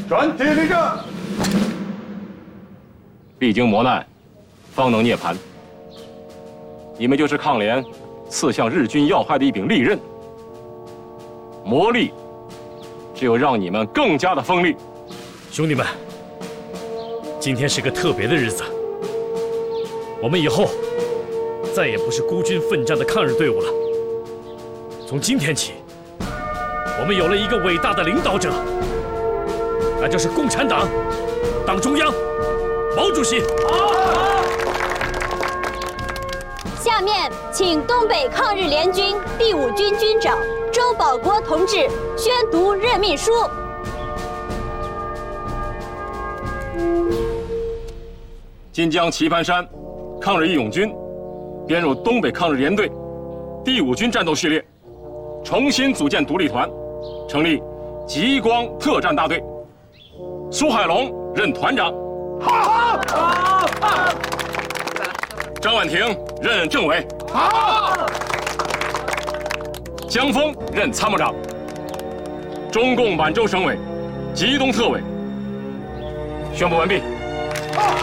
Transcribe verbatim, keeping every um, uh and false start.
转体立正。 历经磨难，方能涅槃。你们就是抗联刺向日军要害的一柄利刃，磨砺只有让你们更加的锋利。 兄弟们，今天是个特别的日子，我们以后再也不是孤军奋战的抗日队伍了。从今天起，我们有了一个伟大的领导者，那就是共产党，党中央，毛主席。 下面请东北抗日联军第五军军长周保国同志宣读任命书。 今将棋盘山抗日义勇军编入东北抗日联队第五军战斗序列，重新组建独立团，成立极光特战大队。苏海龙任团长。 好。好。 张婉婷任政委。 好。 江峰任参谋长。中共满洲省委、吉东特委。宣布完毕。